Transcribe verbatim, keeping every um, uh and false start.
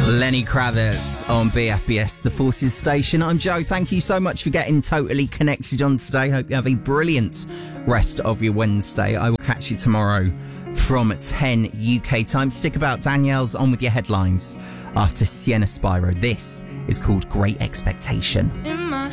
Lenny Kravitz on B F B S, the Forces station. I'm Joe. Thank you so much for getting totally connected on today. Hope you have a brilliant rest of your Wednesday. I will catch you tomorrow from ten U K time. Stick about. Danielle's on with your headlines after Sienna Spyro. This is called Great Expectation.